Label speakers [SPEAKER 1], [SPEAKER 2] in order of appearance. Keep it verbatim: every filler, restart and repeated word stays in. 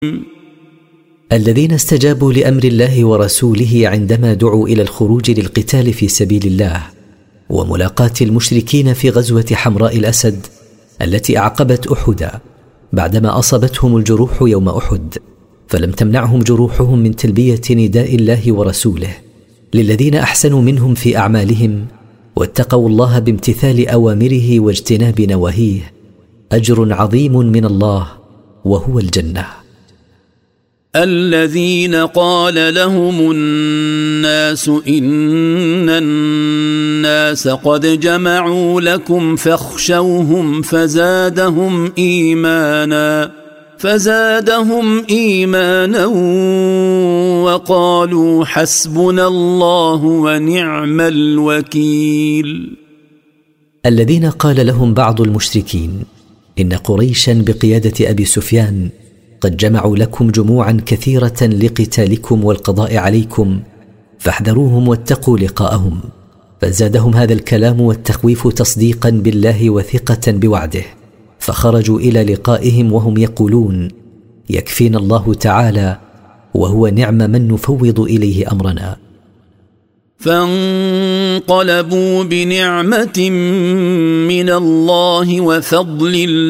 [SPEAKER 1] الذين استجابوا لأمر الله ورسوله عندما دعوا إلى الخروج للقتال في سبيل الله وملاقاة المشركين في غزوة حمراء الأسد التي أعقبت أحدا بعدما أصابتهم الجروح يوم أحد، فلم تمنعهم جروحهم من تلبية نداء الله ورسوله. للذين أحسنوا منهم في أعمالهم واتقوا الله بامتثال أوامره واجتناب نواهيه أجر عظيم من الله وهو الجنة.
[SPEAKER 2] الذين قال لهم الناس إن الناس قد جمعوا لكم فاخشوهم فزادهم إيمانا فزادهم إيمانا وقالوا حسبنا الله ونعم الوكيل.
[SPEAKER 1] الذين قال لهم بعض المشركين إن قريشا بقيادة أبي سفيان قد جمعوا لكم جموعا كثيرة لقتالكم والقضاء عليكم فاحذروهم واتقوا لقاءهم، فزادهم هذا الكلام والتخويف تصديقا بالله وثقة بوعده، فخرجوا إلى لقائهم وهم يقولون يكفينا الله تعالى وهو نعم من نفوض إليه أمرنا.
[SPEAKER 2] فانقلبوا بنعمة من الله وفضل